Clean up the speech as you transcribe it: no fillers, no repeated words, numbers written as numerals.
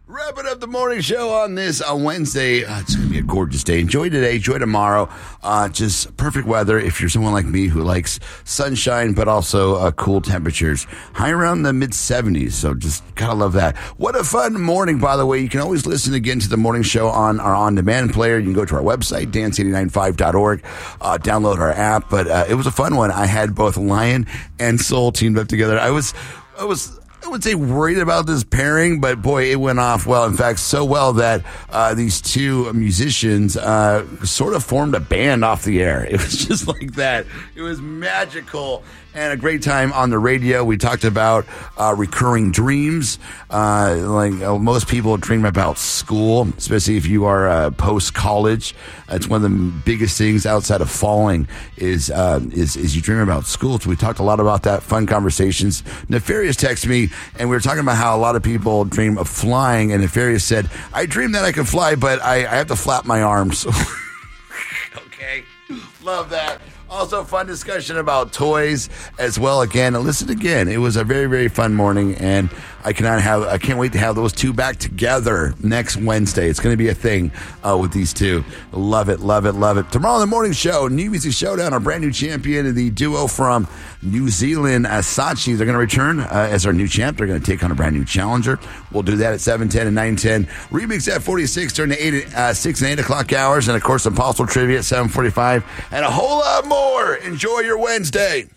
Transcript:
Wrapping up the morning show on this Wednesday. It's going to be a gorgeous day. Enjoy today. Enjoy tomorrow. Just perfect weather if you're someone like me who likes sunshine, but also cool temperatures. High around the mid-70s, so just gotta love that. What a fun morning, by the way. You can always listen again to the morning show on our on-demand player. You can go to our website, dance895.org, download our app. But it was a fun one. I had both Lion and Soul teamed up together. I would say worried about this pairing, but boy, it went off well. In fact, so well that these two musicians sort of formed a band off the air. It was just like that. It was magical and a great time on the radio. We talked about recurring dreams. Most people dream about school, especially if you are post-college. It's one of the biggest things outside of falling is you dream about school. So we talked a lot about that, fun conversations. Nefarious texted me, and we were talking about how a lot of people dream of flying, and Nefarious said, I dream that I can fly, but I have to flap my arms. Okay. Love that. Also, fun discussion about toys as well. Again, listen again. It was a very, very fun morning, and I can't wait to have those two back together next Wednesday. It's going to be a thing with these two. Love it, love it, love it. Tomorrow on the morning show, New Music Showdown, our brand new champion, the duo from New Zealand, Saatchi. They're going to return as our new champ. They're going to take on a brand new challenger. We'll do that at 7:10 and 9:10. Remix at 46 during the 6 and 8 o'clock hours. And, of course, Impossible Trivia at 7:45. And a whole lot more. Enjoy your Wednesday.